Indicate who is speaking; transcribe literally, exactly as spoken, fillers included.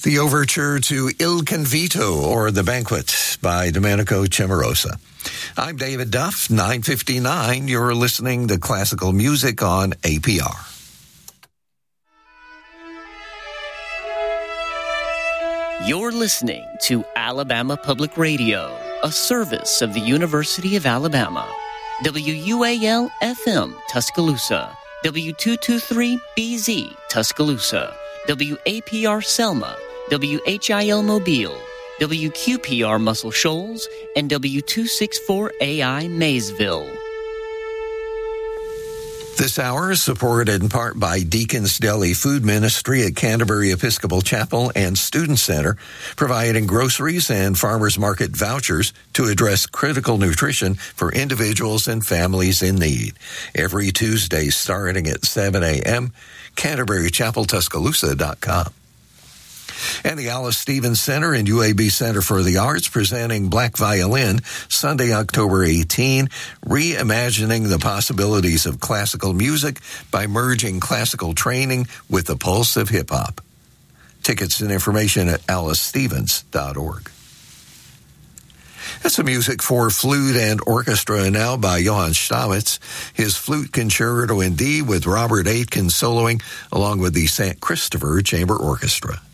Speaker 1: The overture to Il Convito, or The Banquet, by Domenico Cimarosa. I'm David Duff, nine fifty-nine. You're listening to classical music on A P R.
Speaker 2: You're listening to Alabama Public Radio, a service of the University of Alabama. W U A L F M, Tuscaloosa. W two twenty-three B Z, Tuscaloosa. W A P R, Selma. W H I L, Mobile. W Q P R, Muscle Shoals. And W two sixty-four A I, Maysville.
Speaker 1: This hour is supported in part by Deacon's Deli Food Ministry at Canterbury Episcopal Chapel and Student Center, providing groceries and farmers market vouchers to address critical nutrition for individuals and families in need. Every Tuesday starting at seven a.m., Canterbury Chapel Tuscaloosa dot com. And the Alice Stevens Center and U A B Center for the Arts presenting Black Violin Sunday, October eighteenth, reimagining the possibilities of classical music by merging classical training with the pulse of hip-hop. Tickets and information at alice stevens dot org. That's some music for flute and orchestra now by Johann Stamitz, his Flute Concerto in D with Robert Aitken soloing along with the Saint Christopher Chamber Orchestra.